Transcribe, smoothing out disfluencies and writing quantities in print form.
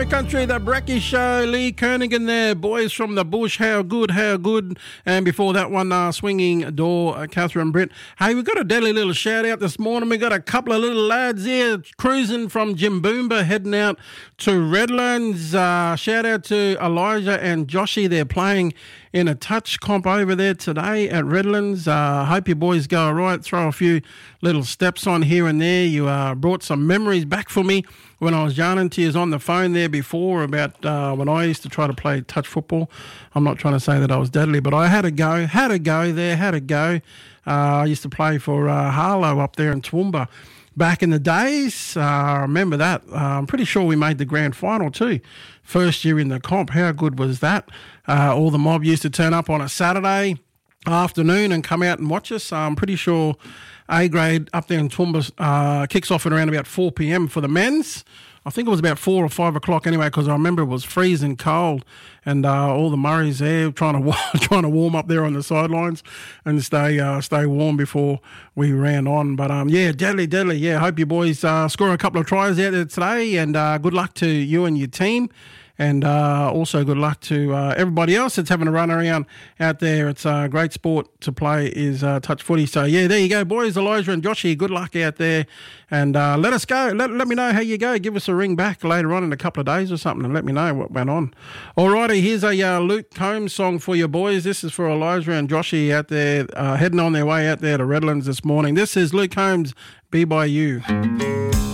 Country, the Brecky Show, Lee Kernigan there, boys from the bush, how good, and before that one, Swinging Door, Catherine Britt. Hey, we've got a deadly little shout out this morning. We've got a couple of little lads here cruising from Jimboomba, heading out to Redlands. Shout out to Elijah and Joshy, they're playing in a touch comp over there today at Redlands. Hope you boys go all right. Throw a few little steps on here and there. You brought some memories back for me when I was yarning to you on the phone there before about when I used to try to play touch football. I'm not trying to say that I was deadly, but I had a go there. I used to play for Harlow up there in Toowoomba back in the days. I remember that. I'm pretty sure we made the grand final too. First year in the comp. How good was that? All the mob used to turn up on a Saturday afternoon and come out and watch us. I'm pretty sure A grade up there in Toowoomba kicks off at around about 4 p.m. for the men's. I think it was about 4 or 5 o'clock anyway, because I remember it was freezing cold, and all the Murrays there trying to warm up there on the sidelines and stay warm before we ran on. But yeah, deadly. Yeah, hope you boys score a couple of tries out there today, and good luck to you and your team. And also good luck to everybody else that's having a run around out there. It's a great sport to play is touch footy. So, yeah, there you go, boys. Elijah and Joshy, good luck out there. And let us go. Let me know how you go. Give us a ring back later on in a couple of days or something and let me know what went on. All righty, here's a Luke Combs song for you boys. This is for Elijah and Joshy out there heading on their way out there to Redlands this morning. This is Luke Combs, Be By You.